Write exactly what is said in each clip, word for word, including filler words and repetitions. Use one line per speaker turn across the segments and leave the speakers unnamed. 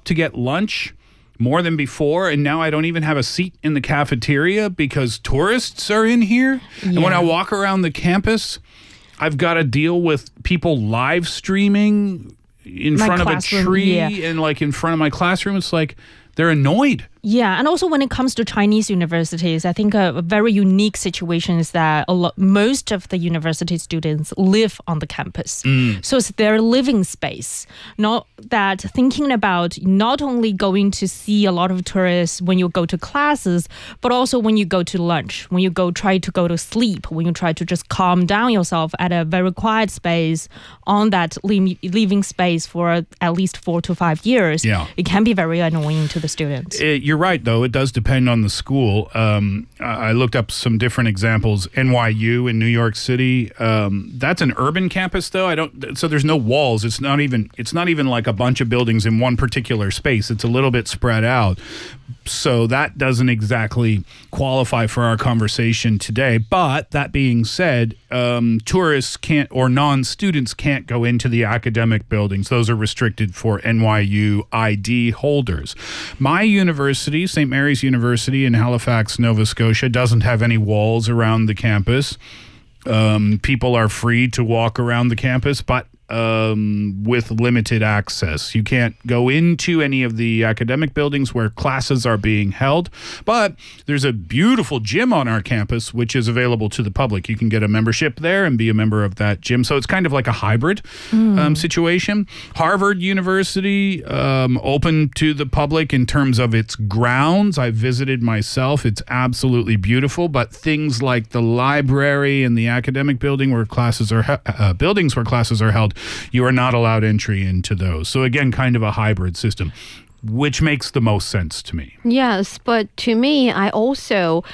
up to get lunch more than before, and now I don't even have a seat in the cafeteria because tourists are in here. Yeah. And when I walk around the campus, I've got to deal with people live streaming in my front of a tree yeah. and like in front of my classroom. It's like they're annoyed.
Yeah, and also when it comes to Chinese universities, I think a, a very unique situation is that a lot, most of the university students live on the campus. Mm. So it's their living space. Not that thinking about not only going to see a lot of tourists when you go to classes, but also when you go to lunch, when you go try to go to sleep, when you try to just calm down yourself at a very quiet space on that li- living space for at least four to five years.
Yeah.
It can be very annoying to the students.
It, you're right, though. It does depend on the school. Um, I looked up some different examples. N Y U in New York City. Um, that's an urban campus, though. I don't. So there's no walls. It's not even. It's not even like a bunch of buildings in one particular space. It's a little bit spread out. So that doesn't exactly qualify for our conversation today. But that being said, um, tourists can't or non-students can't go into the academic buildings. Those are restricted for N Y U I D holders. My university, Saint Mary's University in Halifax, Nova Scotia, doesn't have any walls around the campus. Um, people are free to walk around the campus, but Um, with limited access. You can't go into any of the academic buildings where classes are being held, but there's a beautiful gym on our campus which is available to the public. You can get a membership there and be a member of that gym. So it's kind of like a hybrid mm. um, situation. Harvard University, um, open to the public in terms of its grounds. I visited myself. It's absolutely beautiful, but things like the library and the academic building where classes are he- uh, buildings where classes are held, you are not allowed entry into those. So again, kind of a hybrid system, which makes the most sense to me.
Yes, but to me, I also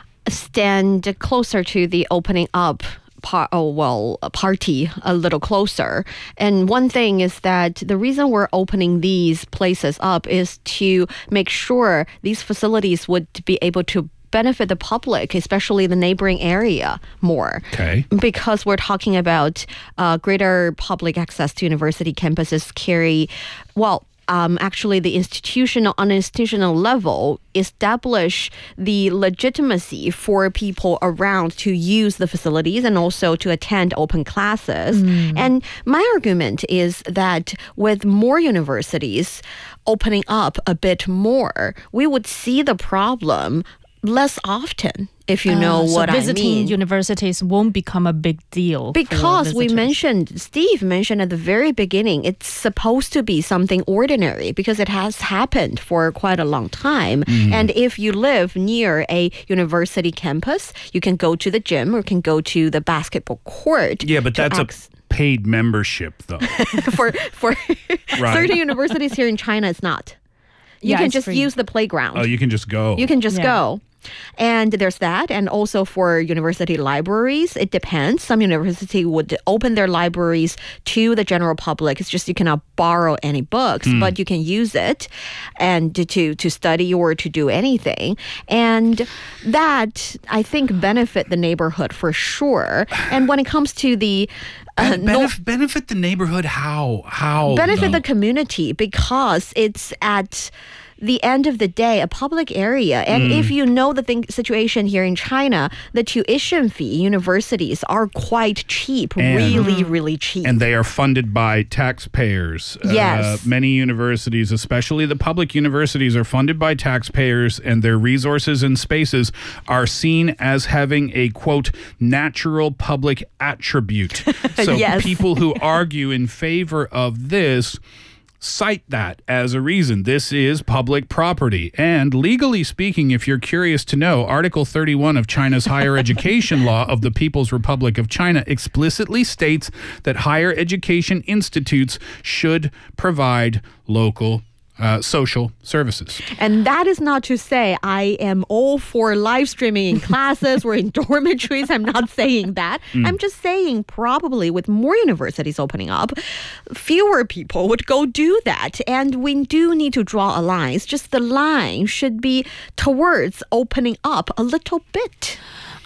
stand closer to the opening up Par- oh, well, a party a little closer. And one thing is that the reason we're opening these places up is to make sure these facilities would be able to benefit the public, especially the neighboring area, more.
Okay.
Because we're talking about uh, greater public access to university campuses carry, well, Um, actually the institutional, on an institutional level, establish the legitimacy for people around to use the facilities and also to attend open classes. Mm. And my argument is that with more universities opening up a bit more, we would see the problem less often, if you know
uh,
what
so
I
visiting
mean.
universities won't become a big deal.
Because we mentioned, Steve mentioned at the very beginning, it's supposed to be something ordinary because it has happened for quite a long time. Mm. And if you live near a university campus, you can go to the gym or can go to the basketball court.
Yeah, but that's ac- a paid membership, though.
for for
right.
certain universities here in China, it's not. You
yeah,
can just
free.
use the playground.
Oh, you can just go.
You can just
yeah.
go. And there's that. And also for university libraries, it depends. Some university would open their libraries to the general public. It's just you cannot borrow any books, mm. but you can use it and to, to, to study or to do anything. And that, I think, benefit the neighborhood for sure. And when it comes to the
Uh, benef- no, benefit the neighborhood how? How?
Benefit
though?
the community because it's at the end of the day a public area. And mm. if you know the thing, situation here in China, the tuition fee universities are quite cheap, and, really, really cheap.
And they are funded by taxpayers.
Yes.
Uh, many universities, especially the public universities, are funded by taxpayers, and their resources and spaces are seen as having a, quote, natural public attribute. So
yes.
people who argue in favor of this cite that as a reason. This is public property. And legally speaking, if you're curious to know, Article thirty-one of China's higher education law of the People's Republic of China explicitly states that higher education institutes should provide local Uh, social services.
And that is not to say I am all for live streaming in classes or in dormitories. I'm not saying that. Mm. I'm just saying probably with more universities opening up, fewer people would go do that. And we do need to draw a line. It's just the line should be towards opening up a little bit.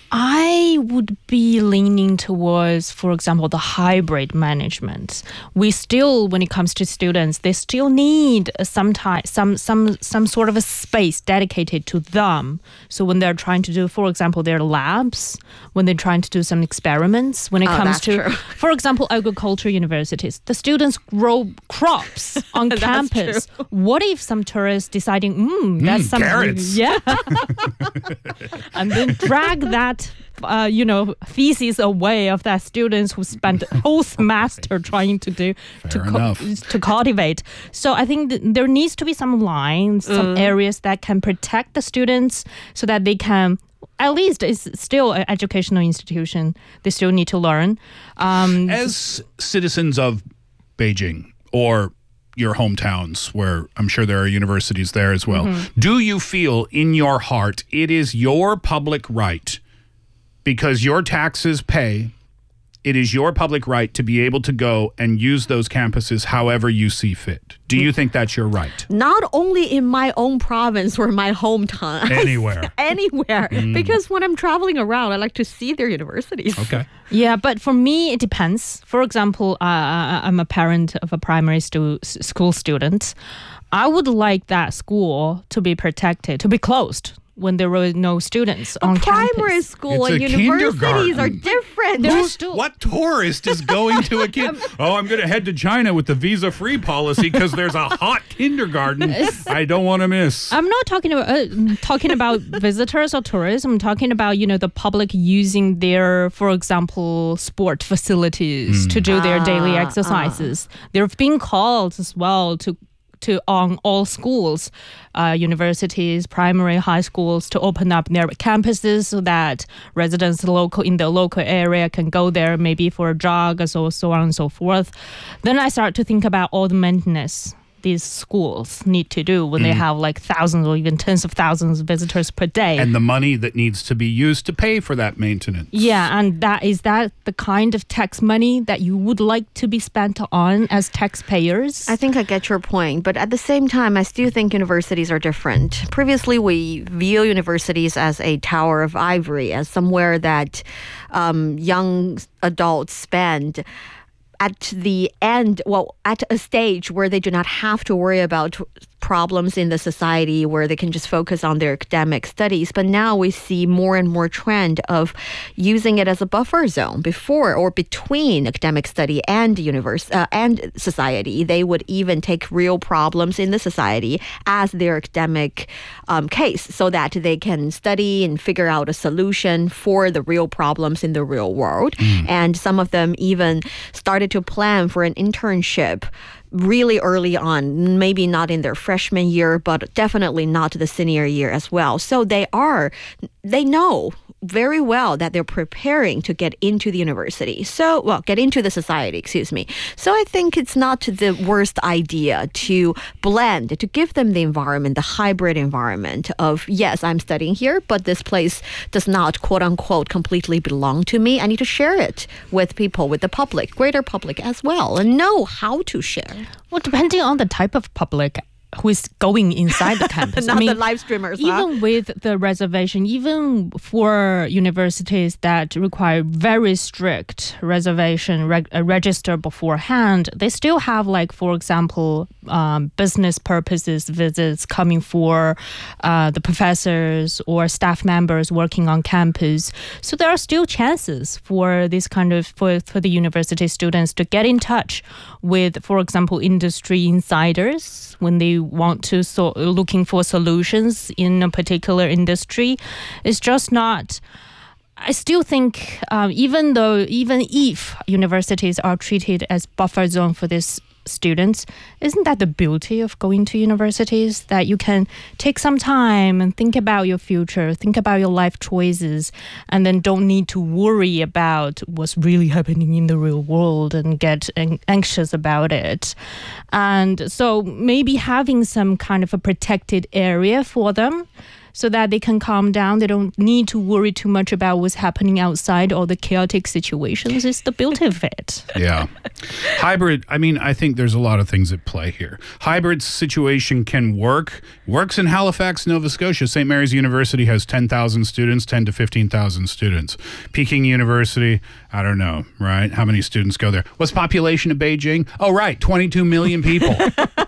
I would be leaning towards, for example, the hybrid management. We still, when it comes to students, they still need some time, some some some sort of a space dedicated to them. So when they're trying to do, for example, their labs, when they're trying to do some experiments, when it
Oh,
comes
that's
to,
true.
for example, agriculture universities, the students grow crops on
That's
campus. What if some tourists deciding, hmm, that's
Mm,
some
carrots.
yeah, and then drag that, uh, you know, feces away of that students who spent a whole semester trying to do to,
Fair enough.
to cultivate. So I think th- there needs to be some lines, some
Mm.
areas that can protect the students so that they can. At least it's still an educational institution. They still need to learn. Um,
As citizens of Beijing or your hometowns, where I'm sure there are universities there as well, do you feel in your heart it is your public right, because your taxes pay, it is your public right to be able to go and use those campuses however you see fit? Do you think that's your right?
Not only in my own province or my hometown.
Anywhere.
Anywhere. Because when I'm traveling around, I like to see their universities.
Okay.
Yeah, but for me, it depends. For example, uh, I'm a parent of a primary stu- s- school student. I would like that school to be protected, to be closed when there were no students on
Primary
campus.
school
It's
and
a
universities are
kindergarten.
different.
There's still-
What tourist is going to a kid? Oh, I'm going to head to China with the visa-free policy because there's a hot kindergarten I don't want to miss.
I'm not talking about uh, talking about visitors or tourists. I'm talking about, you know, the public using their, for example, sport facilities to do their daily
Ah,
exercises. They're being called as well to to on all schools, uh, universities, primary, high schools, to open up their campuses so that residents local in the local area can go there maybe for a jog or so, so on and so forth. Then I start to think about all the maintenance these schools need to do when they have like thousands or even tens of thousands of visitors per day.
And the money that needs to be used to pay for that maintenance.
Yeah, and that is that the kind of tax money that you would like to be spent on as taxpayers?
I think I get your point, but at the same time, I still think universities are different. Previously, we view universities as a tower of ivory, as somewhere that um, young adults spend at the end, well, at a stage where they do not have to worry about problems in the society, where they can just focus on their academic studies. But now we see more and more trend of using it as a buffer zone before or between academic study and universe uh, and society. They would even take real problems in the society as their academic um, case, so that they can study and figure out a solution for the real problems in the real world. And some of them even started to plan for an internship really early on, maybe not in their freshman year, but definitely not the senior year as well. So they are, they know very well that they're preparing to get into the university. So, well, get into the society, excuse me. So I think it's not the worst idea to blend, to give them the environment, the hybrid environment of, yes, I'm studying here, but this place does not, quote unquote, completely belong to me. I need to share it with people, with the public, greater public as well, and know how to share.
Well, depending on the type of public who is going inside the campus.
Not
I mean,
the live streamers, huh?
even with the reservation, even for universities that require very strict reservation reg- uh, register beforehand, they still have, like, for example, um, business purposes visits coming for uh, the professors or staff members working on campus. So there are still chances for this kind of for, for the university students to get in touch with, for example, industry insiders when they want to so looking for solutions in a particular industry. It's just not. I still think um, even though even if universities are treated as buffer zone for these students, isn't that the beauty of going to universities, that you can take some time and think about your future, think about your life choices, and then don't need to worry about what's really happening in the real world and get an- anxious about it. And so maybe having some kind of a protected area for them so that they can calm down. They don't need to worry too much about what's happening outside or the chaotic situations. It's the beauty of it.
Yeah. Hybrid, I mean, I think there's a lot of things at play here. Hybrid situation can work. Works in Halifax, Nova Scotia. Saint Mary's University has ten thousand students, ten to fifteen thousand students. Peking University, I don't know, right? How many students go there? What's the population of Beijing? Oh, right, twenty-two million people.